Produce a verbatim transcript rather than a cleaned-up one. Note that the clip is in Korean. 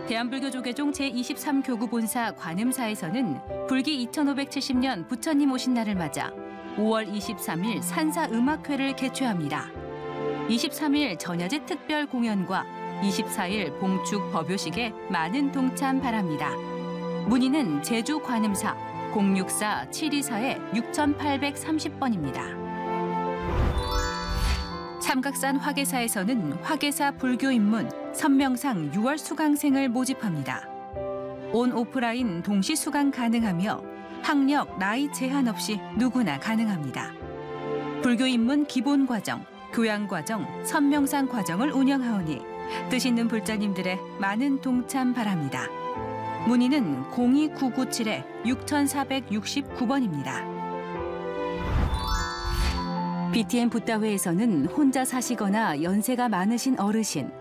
대한불교조계종 제이십삼 교구 본사 관음사에서는 불기 이천오백칠십 년 부처님 오신 날을 맞아 오월 이십삼일 산사음악회를 개최합니다. 이십삼일 전야제 특별 공연과 이십사일 봉축 법요식에 많은 동참 바랍니다. 문의는 제주 관음사 공육사 칠이사 육팔삼십 번입니다. 삼각산 화계사에서는 화계사 불교 입문 선명상 유월 수강생을 모집합니다. 온 오프라인 동시 수강 가능하며 학력, 나이 제한 없이 누구나 가능합니다. 불교 입문 기본 과정, 교양 과정, 선명상 과정을 운영하오니 뜻 있는 불자님들의 많은 동참 바랍니다. 문의는 공이 구구칠 육사육구 번입니다. 비티엠 붓다회에서는 혼자 사시거나 연세가 많으신 어르신,